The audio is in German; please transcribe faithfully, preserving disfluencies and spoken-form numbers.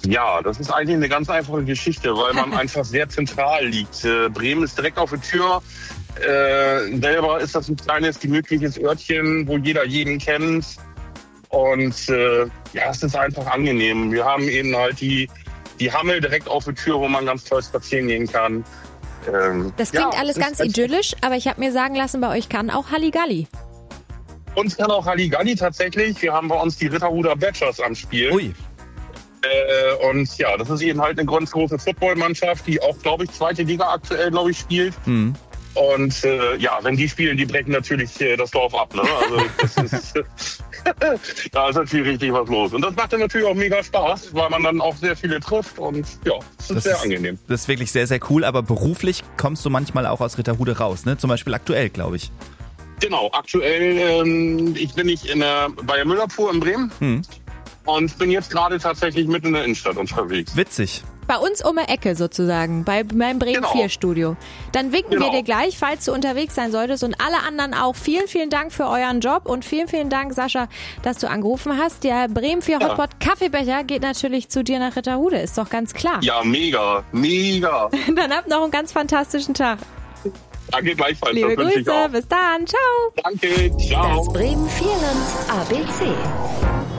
Ja, das ist eigentlich eine ganz einfache Geschichte, weil man einfach sehr zentral liegt. Äh, Bremen ist direkt auf der Tür. Äh, selber ist das ein kleines, gemütliches Örtchen, wo jeder jeden kennt. Und äh, ja, es ist einfach angenehm. Wir haben eben halt die, die Hammel direkt auf der Tür, wo man ganz toll spazieren gehen kann. Ähm, das klingt ja, alles ganz idyllisch, aber ich habe mir sagen lassen, bei euch kann auch Halligalli. Uns kann auch Halligalli tatsächlich. Wir haben bei uns die Ritterhuder Badgers am Spiel. Ui. Äh, und ja, das ist eben halt eine ganz große Footballmannschaft, die auch, glaube ich, zweite Liga aktuell, glaube ich, spielt. Mhm. Und äh, ja, wenn die spielen, die brechen natürlich äh, das Dorf ab. Ne? Also das ist, da ist natürlich richtig was los. Und das macht dann natürlich auch mega Spaß, weil man dann auch sehr viele trifft. Und ja, das ist das sehr ist, angenehm. Das ist wirklich sehr, sehr cool. Aber beruflich kommst du manchmal auch aus Ritterhude raus, ne? Zum Beispiel aktuell, glaube ich. Genau, aktuell ähm, ich bin ich in der Bayer Müllabfuhr in Bremen. Mhm. Und bin jetzt gerade tatsächlich mitten in der Innenstadt unterwegs. Witzig. Bei uns um die Ecke sozusagen, bei meinem Bremen Genau. vier Studio. Dann winken Genau. wir dir gleich, falls du unterwegs sein solltest und alle anderen auch. Vielen, vielen Dank für euren Job und vielen, vielen Dank, Sascha, dass du angerufen hast. Der Bremen vier Ja. Hotpot Kaffeebecher geht natürlich zu dir nach Ritterhude, ist doch ganz klar. Ja, mega, mega. Dann habt noch einen ganz fantastischen Tag. Danke gleichfalls. Liebe das wünsche ich Grüße, auch. bis dann, ciao. Danke, ciao. Das Bremen Vierland A B C.